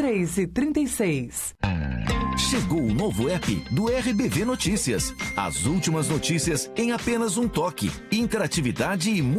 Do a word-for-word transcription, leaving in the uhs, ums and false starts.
três e trinta e seis. Chegou o novo app do R B V Notícias. As últimas notícias em apenas um toque. Interatividade e